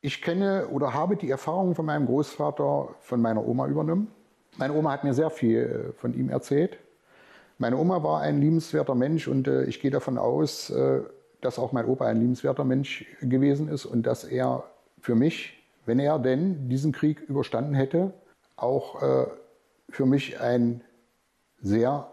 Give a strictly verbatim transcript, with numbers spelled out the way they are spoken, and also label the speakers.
Speaker 1: Ich kenne oder habe die Erfahrungen von meinem Großvater von meiner Oma übernommen. Meine Oma hat mir sehr viel von ihm erzählt. Meine Oma war ein liebenswerter Mensch und äh, ich gehe davon aus, äh, dass auch mein Opa ein liebenswerter Mensch gewesen ist und dass er für mich, wenn er denn diesen Krieg überstanden hätte, auch äh, für mich ein sehr